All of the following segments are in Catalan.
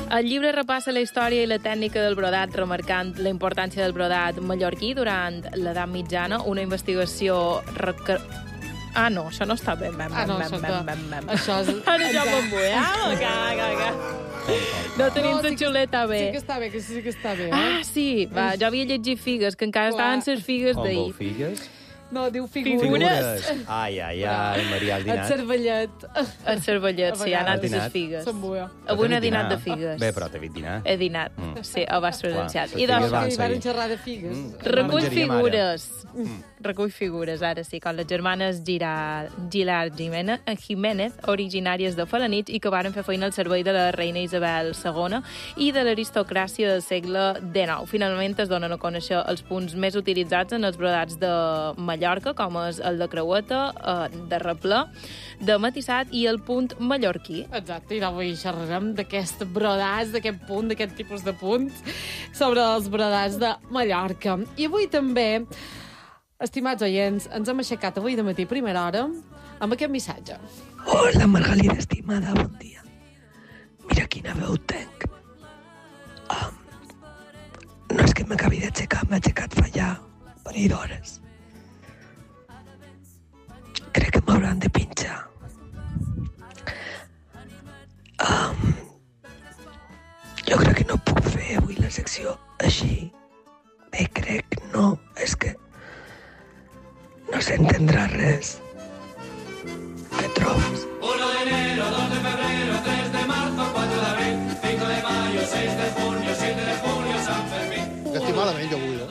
El llibre repassa la història i la tècnica del brodat, remarcant la importància del brodat mallorquí durant l'edat mitjana, una investigació... Ah, no, això no està bé. Això és... Ara ja m'embullava. No tenim la xuleta bé. Sí que està bé, que sí que està bé. Ah, sí. Va, jo havia llegit figues, que encara estaven les figues d'ahir. Com figues? No, diu figures. Figures. Ai, Maria, al dinat. El cervellet. El cervellet, sí, ha anat a les figues. S'embuia. Avui no he dinat de figues. Bé, però t'he dit dinar. He dinat, sí, ho vas presenciar. Clar, I doncs, van I seguir. van xerrar de figues. recull menjaríem figures. Recull figures, ara sí, com les germanes Gilar Jiménez, originàries de Felanitx i que varen fer feina al servei de la reina Isabel II i de l'aristocràcia del segle XIX. Finalment es donen a conèixer els punts més utilitzats en els brodats de Mallorca, com és el de creueta, de replà, de matissat i el punt mallorquí. Exacte, i avui xerrarem d'aquests brodats, d'aquest punt, d'aquest tipus de punts, sobre els brodats de Mallorca. I avui també, estimats oients, ens hem aixecat avui de matí a primera hora amb aquest missatge. Hola, Margalida, estimada, bon dia. Mira quina veu tenc. No és que m'acabi d'aixecar, m'he aixecat fa ja un parell d'hores. Crec que m'hauran de pinxar. Jo crec que no puc fer avui la secció així. Bé, crec, no, és que no s'entendrà res. Què trobes? 1 de enero, 2 de febrero, 3 de marzo, 4 de abril, 5 de mayo, 6 de junio, 7 de junio, San Fermín. Que estic malament, jo avui,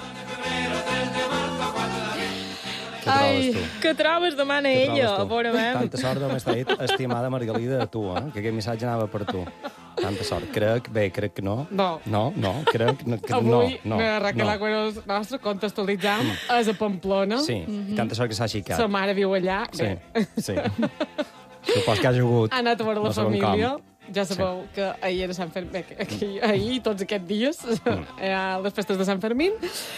Què trobes, tu? Que trobes, demana Què ella, trobes, tu? veurem. Tanta sort de m'estar dit, estimada Margalida, a tu, que aquest missatge anava per tu. Tanta sort. Crec que no. No. Crec que Avui, no. Raquel Agüeros, nostre, contextualitzant, és a Pamplona. Sí, i tanta sort que s'ha aixecat. Sa mare viu allà. Sí. Supos que ha jugut. Ha anat a veure la no sabem família. com. Ja sabeu que ahir era Sant Fermín. Ahir i tots aquests dies, les festes de Sant Fermín.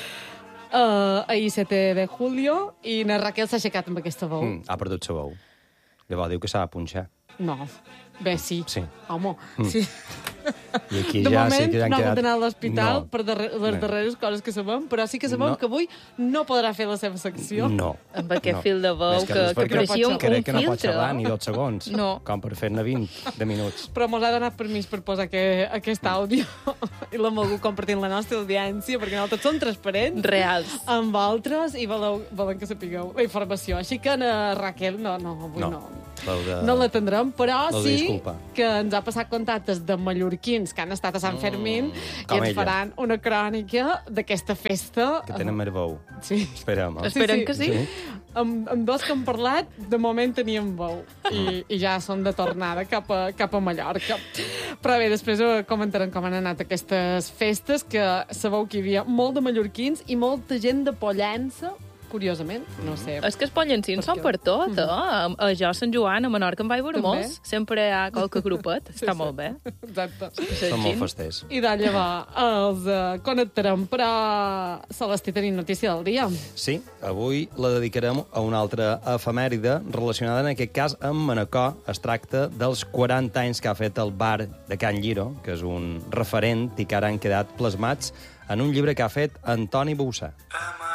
Ahir 7 de julio, i na Raquel s'ha aixecat amb aquesta veu. Ha perdut sa veu. Llavors diu que s'ha de punxar. No. Bé, sí. Sí. Home, sí. I aquí De ja moment, sí que ja han no ha quedat... hagut d'anar a l'hospital No. per les darreres coses que sabem, però sí que sabem No. que avui no podrà fer la seva secció. No. Amb aquest fil de veu És que perquè pareixia un crec que no pot filtre. xerrar ni 2 segons. No. Com per fer-ne 20 de minuts. Però mos ha donat permís per posar aquest àudio i l'hem volgut compartir amb la nostra audiència, perquè nosaltres som transparents Reals. amb altres i volen que sapigueu la informació. Així que, Raquel, avui no. No l'atendrem, però L'heu de sí disculpar. que ens ha passat contactes de mallorquins que han estat a Sant Fermín i com ens ella. faran una crònica d'aquesta festa. Que tenen més veu. Sí. Esperem. Esperem que sí. Amb dos que hem parlat, de moment teníem veu i ja són de tornada cap a Mallorca. Però bé, després comentarem com han anat aquestes festes, que sabeu que hi havia molt de mallorquins i molta gent de Pollença, curiosament, no sé. És que els pollencins són per tot, A jo, a Sant Joan, a Menorca, em vaig veure També. molts. Sempre hi ha qualque grupet. Està molt bé. Exacte. Són molt festers. I d'allà va, els connectarem, però Celestí, tenim notícia del dia. Sí, avui la dedicarem a una altra efemèride relacionada, en aquest cas, amb Manacor. Es tracta dels 40 anys que ha fet el bar de Can Lliro, que és un referent i que ara han quedat plasmats en un llibre que ha fet Antoni Boussà.